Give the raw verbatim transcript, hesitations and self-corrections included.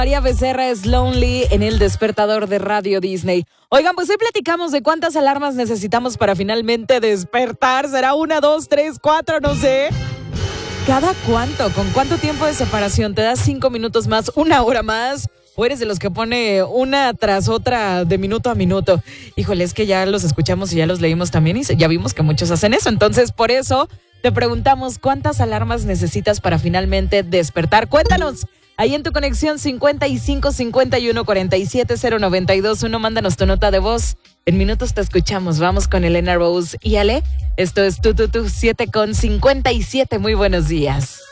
María Becerra es Lonely en el despertador de Radio Disney. Oigan, pues hoy platicamos de cuántas alarmas necesitamos para finalmente despertar. ¿Será una, dos, tres, cuatro? No sé. ¿Cada cuánto? ¿Con cuánto tiempo de separación? ¿Te das cinco minutos más, una hora más? ¿O eres de los que pone una tras otra de minuto a minuto? Híjole, es que ya los escuchamos y ya los leímos también y ya vimos que muchos hacen eso. Entonces, por eso te preguntamos cuántas alarmas necesitas para finalmente despertar. Cuéntanos. Ahí en tu conexión cincuenta y cinco, cincuenta y uno, cuarenta y siete, cero noventa y dos uno, mándanos tu nota de voz. En minutos te escuchamos. Vamos con Elena Rose y Ale. Esto es Tu Tu Tu siete con cincuenta y siete. Muy buenos días.